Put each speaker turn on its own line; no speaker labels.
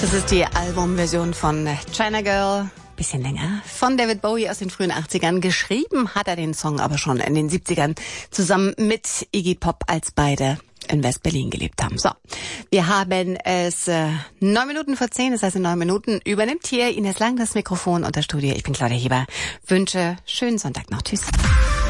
Das ist die Albumversion von China Girl, bisschen länger, von David Bowie aus den frühen 80ern. Geschrieben hat er den Song aber schon in den 70ern zusammen mit Iggy Pop, als beide in West-Berlin gelebt haben. So, wir haben es 9:09, das heißt in 9 Minuten übernimmt hier Ines Lang das Mikrofon und das Studio. Ich bin Claudia Heber, wünsche schönen Sonntag noch. Tschüss.